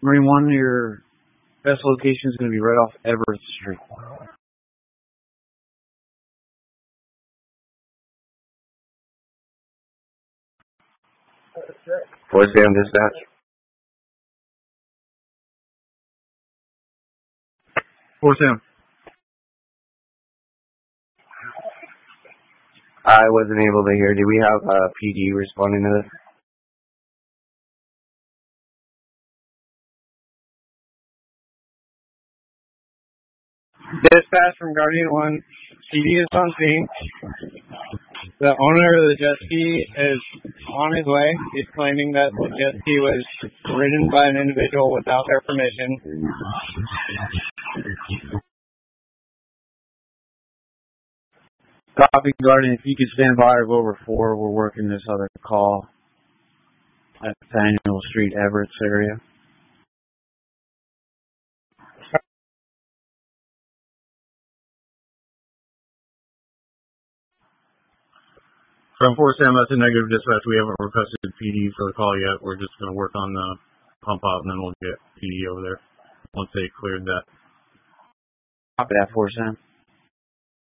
Marine 1, your best location is going to be right off Everett Street. Fort Sam dispatch. Fort Sam. I wasn't able to hear. Do we have PD responding to this? Dispatch from Guardian 1. CD is on scene. The owner of the jet ski is on his way. He's claiming that the jet ski was ridden by an individual without their permission. Copy, Guardian. If you could stand by or go over 4, we're working this other call at Daniel Street, Everett's area. From 4 Sam, that's a negative dispatch. We haven't requested PD for the call yet. We're just going to work on the pump out, and then we'll get PD over there once they cleared that. Copy that, 4 Sam.